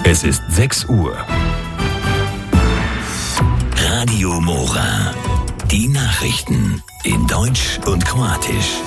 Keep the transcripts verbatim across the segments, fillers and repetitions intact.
Es ist sechs Uhr. Radio Mora. Die Nachrichten in Deutsch und Kroatisch.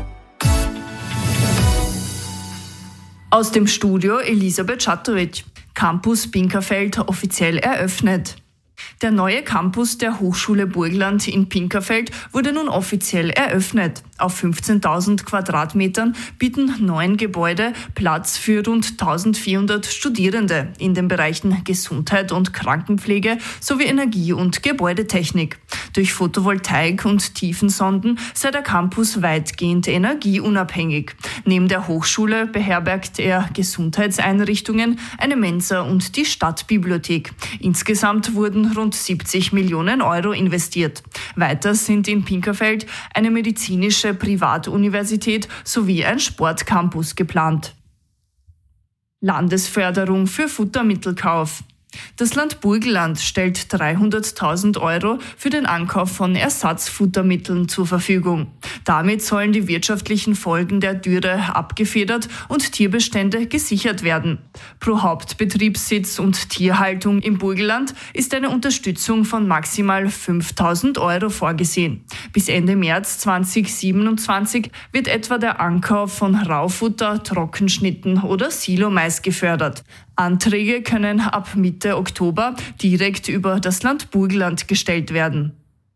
Aus dem Studio Elisabeth Schatovic. Campus Pinkerfeld offiziell eröffnet. Der neue Campus der Hochschule Burgenland in Pinkerfeld wurde nun offiziell eröffnet. Auf fünfzehntausend Quadratmetern bieten neun Gebäude Platz für rund eintausendvierhundert Studierende in den Bereichen Gesundheit und Krankenpflege sowie Energie- und Gebäudetechnik. Durch Photovoltaik und Tiefensonden sei der Campus weitgehend energieunabhängig. Neben der Hochschule beherbergt er Gesundheitseinrichtungen, eine Mensa und die Stadtbibliothek. Insgesamt wurden rund siebzig Millionen Euro investiert. Weiter sind in Pinkerfeld eine medizinische Privatuniversität sowie ein Sportcampus geplant. Landesförderung für Futtermittelkauf. Das Land Burgenland stellt dreihunderttausend Euro für den Ankauf von Ersatzfuttermitteln zur Verfügung. Damit sollen die wirtschaftlichen Folgen der Dürre abgefedert und Tierbestände gesichert werden. Pro Hauptbetriebssitz und Tierhaltung im Burgenland ist eine Unterstützung von maximal fünftausend Euro vorgesehen. Bis Ende März zweitausendsiebenundzwanzig wird etwa der Ankauf von Raufutter, Trockenschnitten oder Silomais gefördert. Anträge können ab Mitte Oktober direkt über das Land Burgenland gestellt werden.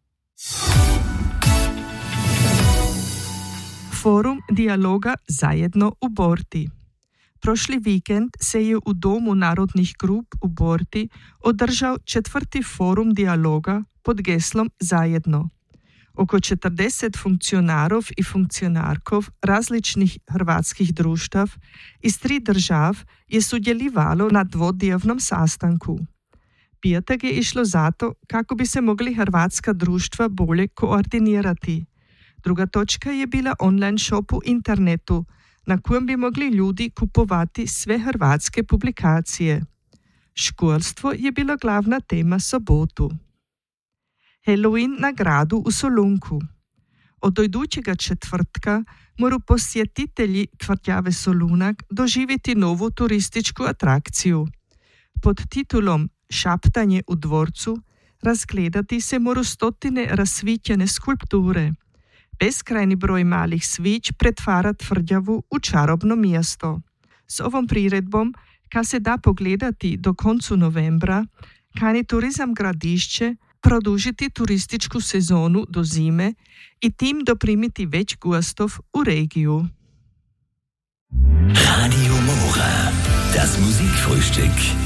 Forum Dialoga Zajedno u Borti. Prošli vikend se je u Domu narodnih grup u Borti održao četvrti forum dijaloga pod geslom Zajedno. Oko četrdeset funkcionarov i funkcionarkov različnih hrvatskih društav iz tri držav je sudjelovalo na dvodnevnom sastanku. Petak je išlo zato kako bi se mogli hrvatska društva bolje koordinirati. Druga točka je bila online shop u internetu, na kojem bi mogli ljudi kupovati sve hrvatske publikacije. Školstvo je bila glavna tema sobotu. Halloween na gradu u Solunku. Od idućega četvrtka moru posjetitelji tvrđave Solunak doživjeti novu turističku atrakciju. Pod titulom Šaptanje u dvorcu razgledati se moru stotine rasvitljene skulpture. Beskrajni broj malih svić pretvara tvrđavu u čarobno mjesto. S ovom priredbom, ka se da pogledati do koncu novembra, kani Turizam Gradišće produžiti turističku sezonu do zime i tim doprimiti već gostov u regiju. Radio Mora, das Musikfrühstück.